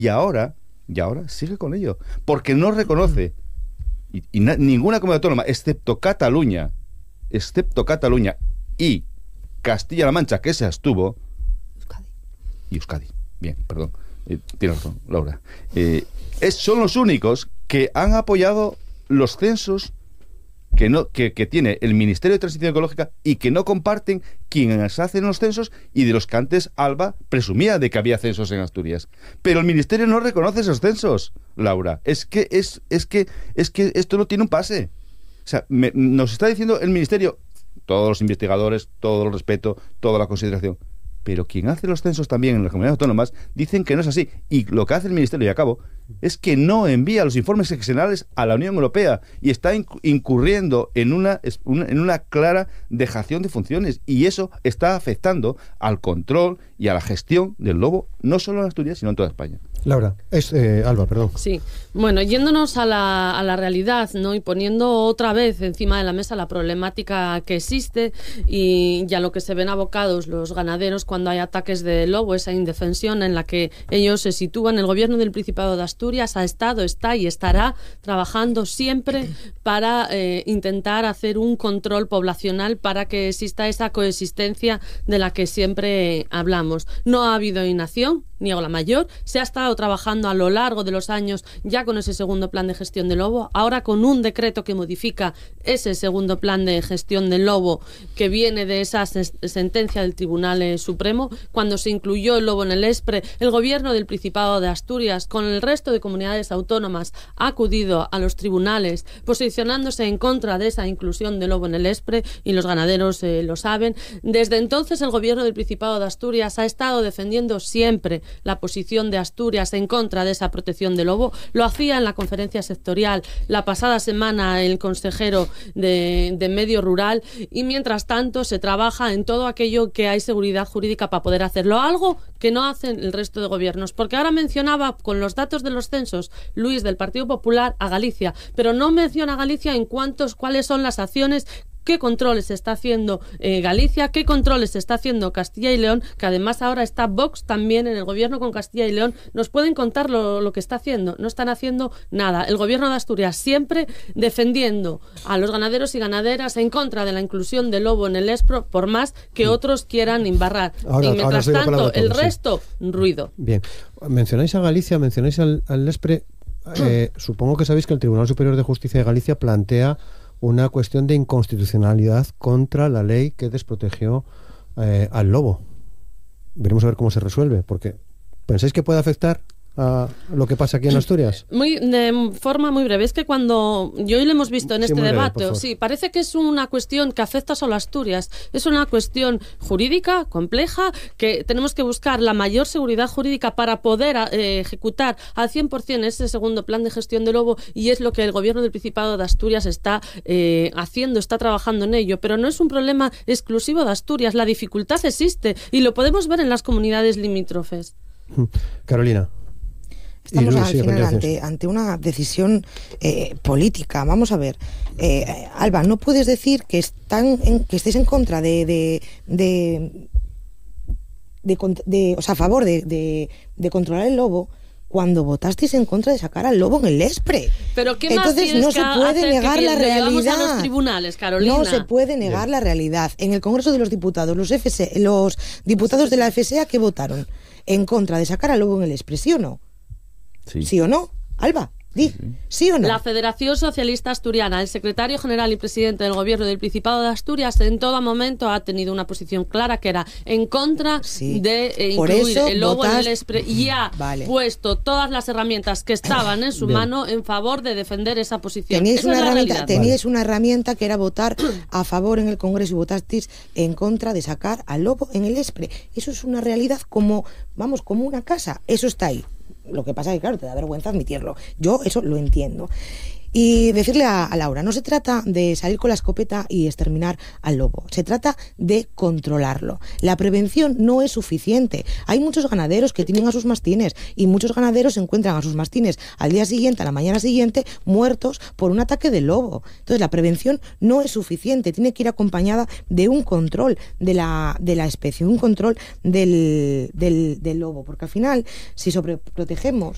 Y ahora sigue con ello, porque no reconoce, ninguna comunidad autónoma, excepto Cataluña y Castilla-La Mancha, que se abstuvo, y Euskadi. Bien, perdón. Tienes razón, Laura. Son los únicos que han apoyado los censos que tiene el Ministerio de Transición Ecológica y que no comparten quienes hacen los censos, y de los que antes Alba presumía de que había censos en Asturias. Pero el Ministerio no reconoce esos censos, Laura. Es que esto no tiene un pase. O sea, nos está diciendo el Ministerio, todos los investigadores, todo el respeto, toda la consideración, pero quien hace los censos también en las comunidades autónomas dicen que no es así. Y lo que hace el Ministerio, y acabo, es que no envía los informes seccionales a la Unión Europea y está incurriendo en una clara dejación de funciones, y eso está afectando al control y a la gestión del lobo, no solo en Asturias, sino en toda España. Laura, Alba, perdón. Sí, bueno, yéndonos a la realidad, ¿no? Y poniendo otra vez encima de la mesa la problemática que existe y a lo que se ven abocados los ganaderos cuando hay ataques de lobo, esa indefensión en la que ellos se sitúan. El gobierno del Principado de Asturias ha estado, está y estará trabajando siempre para intentar hacer un control poblacional para que exista esa coexistencia de la que siempre hablamos. No ha habido inacción, niego la mayor, se ha estado trabajando a lo largo de los años ya con ese segundo plan de gestión del lobo, ahora con un decreto que modifica ese segundo plan de gestión del lobo que viene de esa sentencia del Tribunal Supremo. Cuando se incluyó el lobo en el ESPRE, el gobierno del Principado de Asturias con el resto de comunidades autónomas ha acudido a los tribunales posicionándose en contra de esa inclusión del lobo en el ESPRE, y los ganaderos lo saben. Desde entonces el gobierno del Principado de Asturias ha estado defendiendo siempre la posición de Asturias en contra de esa protección del lobo. Lo hacía en la conferencia sectorial la pasada semana el consejero de Medio Rural, y mientras tanto se trabaja en todo aquello que hay seguridad jurídica para poder hacerlo, algo que no hacen el resto de gobiernos, porque ahora mencionaba con los datos de los censos Luis del Partido Popular a Galicia, pero no menciona a Galicia en cuáles son las acciones, qué controles está haciendo Galicia, qué controles está haciendo Castilla y León, que además ahora está Vox también en el gobierno con Castilla y León. ¿Nos pueden contar lo que está haciendo? No están haciendo nada. El gobierno de Asturias siempre defendiendo a los ganaderos y ganaderas en contra de la inclusión del lobo en el ESPRO, por más que otros quieran embarrar. Y mientras tanto, el resto, ruido. Bien, mencionáis a Galicia, mencionáis al ESPRE. Supongo que sabéis que el Tribunal Superior de Justicia de Galicia plantea una cuestión de inconstitucionalidad contra la ley que desprotegió al lobo. Veremos a ver cómo se resuelve, porque ¿pensáis que puede afectar a lo que pasa aquí en Asturias? De forma muy breve. Es que cuando yo hoy lo hemos visto en este debate, breve, sí, parece que es una cuestión que afecta solo a Asturias. Es una cuestión jurídica, compleja, que tenemos que buscar la mayor seguridad jurídica para poder ejecutar al 100% ese segundo plan de gestión del lobo, y es lo que el gobierno del Principado de Asturias está haciendo, está trabajando en ello. Pero no es un problema exclusivo de Asturias. La dificultad existe y lo podemos ver en las comunidades limítrofes. Carolina. Estamos al final ante una decisión política. Vamos a ver, Alba, no puedes decir que estés en contra o sea, a favor de controlar el lobo, cuando votasteis en contra de sacar al lobo en el ESPRE. Pero ¿qué más? Entonces no se puede negar la realidad. A los tribunales, Carolina. No se puede negar la realidad. En el Congreso de los Diputados, los diputados de la FSA, ¿qué votaron? En contra de sacar al lobo en el ESPRE, ¿sí o no? ¿Sí o no? Alba, di, ¿sí o no? La Federación Socialista Asturiana, el secretario general y presidente del gobierno del Principado de Asturias, en todo momento ha tenido una posición clara, que era en contra de incluir el lobo en el ESPRE, y ha puesto todas las herramientas que estaban en su mano en favor de defender esa posición. Teníais una herramienta que era votar a favor en el Congreso, y votasteis en contra de sacar al lobo en el ESPRE. Eso es una realidad como una casa. Eso está ahí. Lo que pasa es que, claro, te da vergüenza admitirlo. Yo eso lo entiendo. Y decirle a Laura, no se trata de salir con la escopeta y exterminar al lobo, se trata de controlarlo. La prevención no es suficiente. Hay muchos ganaderos que tienen a sus mastines, y muchos ganaderos encuentran a sus mastines al día siguiente, a la mañana siguiente, muertos por un ataque de lobo. Entonces la prevención no es suficiente, tiene que ir acompañada de un control de la especie, un control del lobo, porque al final, si sobreprotegemos